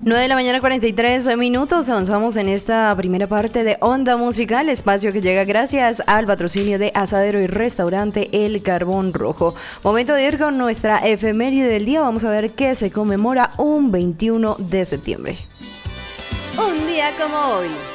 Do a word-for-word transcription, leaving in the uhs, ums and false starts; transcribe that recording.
nueve de la mañana, cuarenta y tres minutos. Avanzamos en esta primera parte de Onda Musical, espacio que llega gracias al patrocinio de Asadero y Restaurante El Carbón Rojo. Momento de ir con nuestra efeméride del día. Vamos a ver qué se conmemora un veintiuno de septiembre. Un día como hoy.